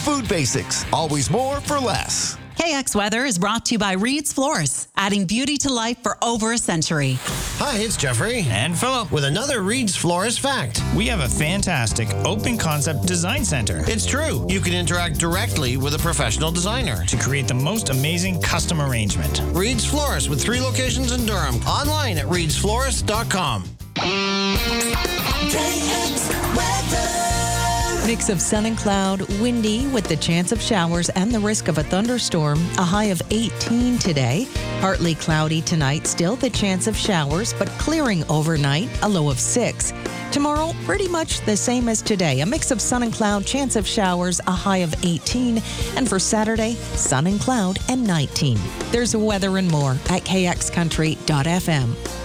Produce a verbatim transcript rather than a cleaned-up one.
Food Basics, always more for less. K X Weather is brought to you by Reed's Florists, adding beauty to life for over a century. Hi, it's Jeffrey. And Philip. With another Reed's Florist fact. We have a fantastic open concept design center. It's true. You can interact directly with a professional designer to create the most amazing custom arrangement. Reed's Florist with three locations in Durham. Online at reeds florist dot com. Mix of sun and cloud, windy with the chance of showers and the risk of a thunderstorm. A high of eighteen today. Partly cloudy tonight, still the chance of showers, but clearing overnight, a low of six. Tomorrow, pretty much the same as today. A mix of sun and cloud, chance of showers, a high of eighteen. And for Saturday, sun and cloud and nineteen. There's weather and more at k x country dot f m.